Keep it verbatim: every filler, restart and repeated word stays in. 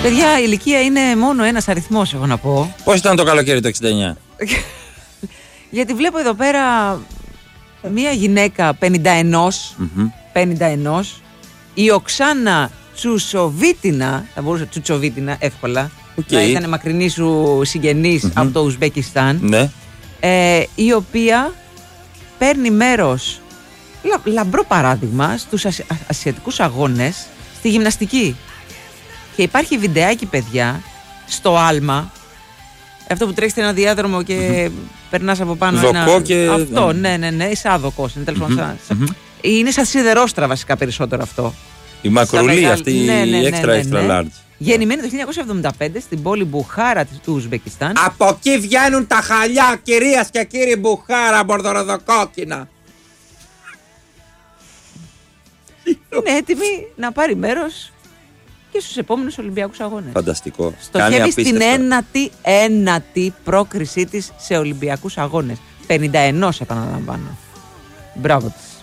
Παιδιά, η ηλικία είναι μόνο ένας αριθμός, εγώ να πω. Πώς ήταν το καλοκαίρι το εξήντα εννιά? Γιατί βλέπω εδώ πέρα μία γυναίκα πενήντα ένα, mm-hmm. πενήντα ένα, η Οξάνα Τσουσοβίτινα, θα μπορούσα Τσουτσοβίτινα εύκολα, okay. να ήταν μακρινή σου συγγενής mm-hmm. από το Ουσμπεκιστάν, ναι. ε, η οποία παίρνει μέρος, λα, λαμπρό παράδειγμα, στους ασι, α, ασιατικούς αγώνες στη γυμναστική. Και υπάρχει βιντεάκι, παιδιά, στο άλμα, αυτό που τρέχει ένα διάδρομο και mm-hmm. περνάς από πάνω Δοκό ένα... και... Αυτό, ναι, ναι, ναι, σαν δοκός, είναι τέλος πάντων mm-hmm. σαν... Mm-hmm. Είναι σαν σιδερόστρα βασικά περισσότερο αυτό. Η μακρουλή μεγα... αυτή, ναι, ναι, ναι, η extra ναι, extra ναι. large. Γεννημένη το χίλια εννιακόσια εβδομήντα πέντε στην πόλη Μπουχάρα του Ουσμπεκιστάν. Από εκεί βγαίνουν τα χαλιά, κυρίας και κύριοι, Μπουχάρα, μπορδοροδοκόκκινα. Είναι έτοιμη να πάρει μέρος και στους επόμενους Ολυμπιακούς Αγώνες. Φανταστικό. Στοχεύει στην ένατη, ένατη πρόκρισή της σε Ολυμπιακούς Αγώνες. πενήντα ένα επαναλαμβάνω. Μπράβο της.